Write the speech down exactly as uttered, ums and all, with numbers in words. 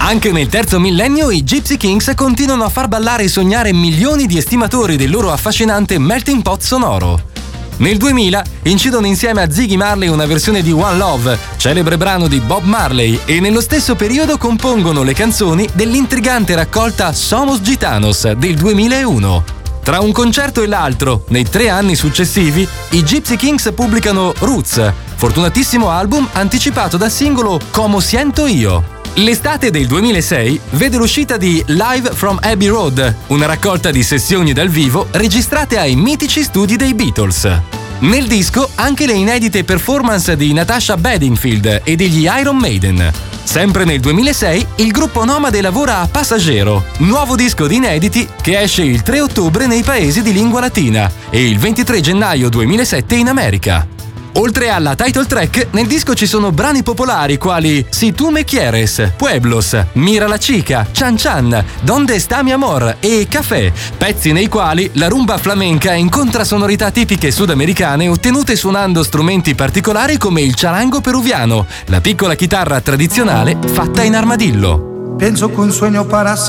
Anche nel terzo millennio i Gypsy Kings continuano a far ballare e sognare milioni di estimatori del loro affascinante melting pot sonoro. Nel duemila incidono insieme a Ziggy Marley una versione di One Love, celebre brano di Bob Marley, e nello stesso periodo compongono le canzoni dell'intrigante raccolta Somos Gitanos del duemilauno. Tra un concerto e l'altro, nei tre anni successivi, i Gypsy Kings pubblicano Roots, fortunatissimo album anticipato dal singolo Como Siento Io. L'estate del duemilasei vede l'uscita di Live from Abbey Road, una raccolta di sessioni dal vivo registrate ai mitici studi dei Beatles. Nel disco anche le inedite performance di Natasha Bedingfield e degli Iron Maiden. Sempre nel duemilasei il gruppo nomade lavora a Passaggero, nuovo disco di inediti che esce il tre ottobre nei paesi di lingua latina e il ventitré gennaio duemilasette in America. Oltre alla title track, nel disco ci sono brani popolari quali Si tu me quieres, Pueblos, Mira la chica, Chan Chan, Donde sta mi amor e Café, pezzi nei quali la rumba flamenca incontra sonorità tipiche sudamericane ottenute suonando strumenti particolari come il charango peruviano, la piccola chitarra tradizionale fatta in armadillo. Penso che un sueño para